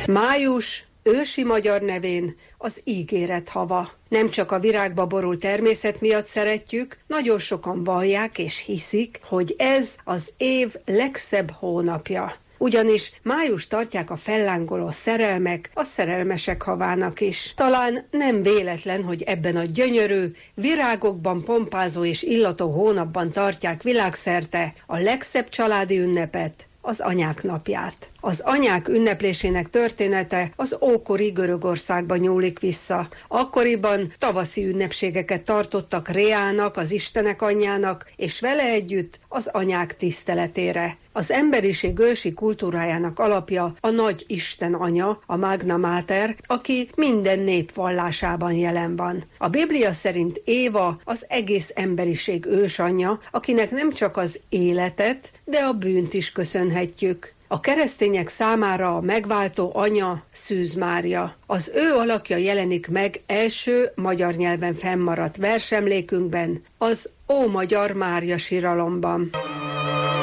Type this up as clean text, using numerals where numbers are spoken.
Május ősi magyar nevén az ígéret hava. Nem csak a virágba borult természet miatt szeretjük, nagyon sokan vallják és hiszik, hogy ez az év legszebb hónapja. Ugyanis május tartják a fellángoló szerelmek a szerelmesek havának is. Talán nem véletlen, hogy ebben a gyönyörű, virágokban pompázó és illató hónapban tartják világszerte a legszebb családi ünnepet, az anyák napját. Az anyák ünneplésének története az ókori Görögországban nyúlik vissza. Akkoriban tavaszi ünnepségeket tartottak Reának, az istenek anyjának, és vele együtt az anyák tiszteletére. Az emberiség ősi kultúrájának alapja a nagy Isten anya, a Magna Mater, aki minden nép vallásában jelen van. A Biblia szerint Éva az egész emberiség ősanyja, akinek nem csak az életet, de a bűnt is köszönhetjük. A keresztények számára a megváltó anya Szűz Mária. Az ő alakja jelenik meg első magyar nyelven fennmaradt versemlékünkben, az Ó Magyar Mária síralomban.